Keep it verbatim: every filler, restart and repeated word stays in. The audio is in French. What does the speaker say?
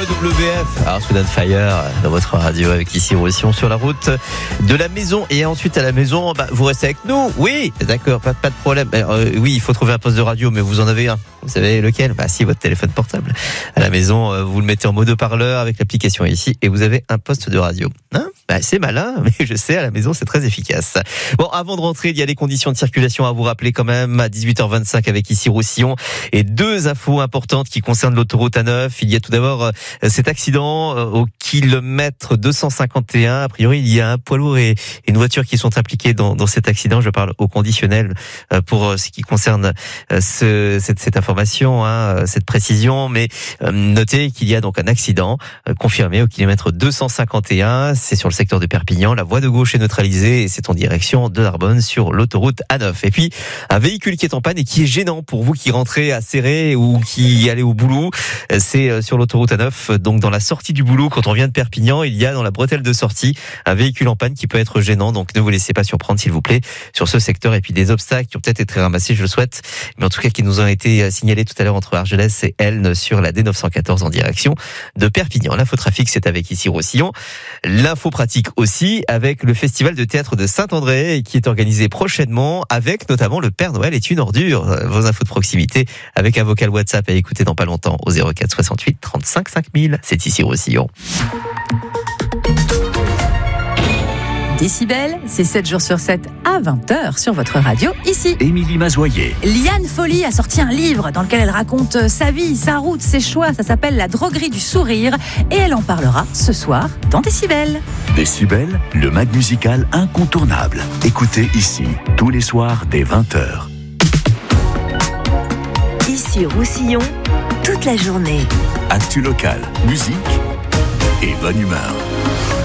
W F, alors Soudan Fire dans votre radio avec ici Roussillon sur la route de la maison. Et ensuite à la maison, bah, vous restez avec nous. Oui, d'accord, pas, pas de problème. Alors, euh, oui, il faut trouver un poste de radio, mais vous en avez un. Vous savez lequel? Bah si, votre téléphone portable. À la maison, euh, vous le mettez en mode haut-parleur avec l'application ici et vous avez un poste de radio. Hein? Bah, c'est malin, mais je sais, à la maison, c'est très efficace. Bon, avant de rentrer, il y a les conditions de circulation à vous rappeler quand même à dix-huit heures vingt-cinq avec ici Roussillon et deux infos importantes qui concernent l'autoroute A neuf. Il y a tout d'abord euh, cet accident euh, au kilomètre deux cent cinquante et un. A priori, il y a un poids lourd et une voiture qui sont impliqués dans, dans cet accident. Je parle au conditionnel euh, pour euh, ce qui concerne euh, ce, cette, cette information, hein, cette précision. Mais euh, notez qu'il y a donc un accident euh, confirmé au kilomètre deux cent cinquante et un. C'est sur le secteur de Perpignan. La voie de gauche est neutralisée et c'est en direction de Narbonne sur l'autoroute A neuf. Et puis, un véhicule qui est en panne et qui est gênant pour vous qui rentrez à Céré ou qui allez au boulot. C'est sur l'autoroute A neuf, donc dans la sortie du boulot. Quand on vient de Perpignan, il y a dans la bretelle de sortie un véhicule en panne qui peut être gênant. Donc ne vous laissez pas surprendre, s'il vous plaît, sur ce secteur. Et puis des obstacles qui ont peut-être été ramassés, je le souhaite, mais en tout cas qui nous ont été signalés tout à l'heure entre Argelès et Elne sur la D neuf cent quatorze en direction de Perpignan. L'infotrafic, c'est avec ici Roussillon. L'info pratique aussi avec le festival de théâtre de Saint-André qui est organisé prochainement avec notamment le Père Noël est une ordure. Vos infos de proximité avec un vocal WhatsApp à écouter dans pas longtemps au zéro quatre soixante-huit trente-cinq cinq mille. C'est ici Roussillon. Décibel, c'est sept jours sur sept à vingt heures sur votre radio, ici. Émilie Mazoyer. Liane Folly a sorti un livre dans lequel elle raconte sa vie, sa route, ses choix. Ça s'appelle La droguerie du sourire et elle en parlera ce soir dans Décibel. Décibel, le mag musical incontournable. Écoutez ici, tous les soirs dès vingt heures. Ici Roussillon, toute la journée. Actu local, musique et bonne humeur.